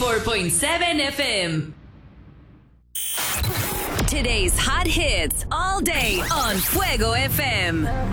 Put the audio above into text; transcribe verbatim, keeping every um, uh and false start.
four point seven F M. Today's hot hits all day on Fuego F M.